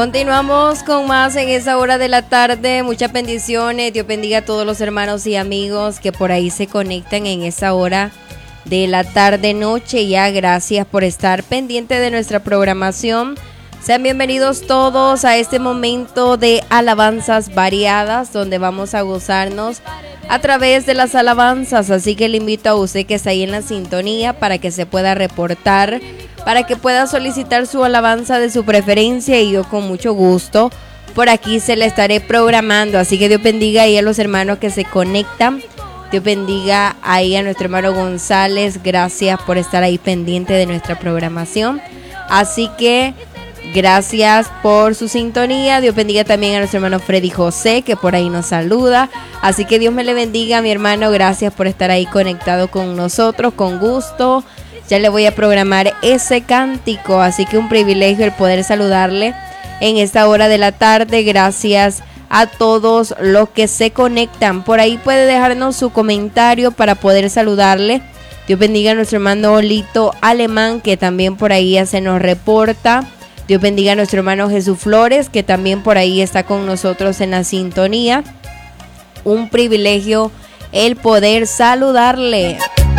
Continuamos con más en esa hora de la tarde. Muchas bendiciones. Dios bendiga a todos los hermanos y amigos que por ahí se conectan en esa hora de la tarde noche. Ya gracias por estar pendiente de nuestra programación. Sean bienvenidos todos a este momento de alabanzas variadas, donde vamos a gozarnos a través de las alabanzas. Así que le invito a usted que está ahí en la sintonía para que se pueda reportar, para que pueda solicitar su alabanza de su preferencia, y yo con mucho gusto por aquí se le estaré programando. Así que Dios bendiga ahí a los hermanos que se conectan. Dios bendiga ahí a nuestro hermano González. Gracias por estar ahí pendiente de nuestra programación. Así que gracias por su sintonía. Dios bendiga también a nuestro hermano Freddy José, que por ahí nos saluda. Así que Dios me le bendiga, mi hermano. Gracias por estar ahí conectado con nosotros, con gusto. Ya le voy a programar ese cántico, así que un privilegio el poder saludarle en esta hora de la tarde. Gracias a todos los que se conectan. Por ahí puede dejarnos su comentario para poder saludarle. Dios bendiga a nuestro hermano Olito Alemán, que también por ahí ya se nos reporta. Dios bendiga a nuestro hermano Jesús Flores, que también por ahí está con nosotros en la sintonía. Un privilegio el poder saludarle.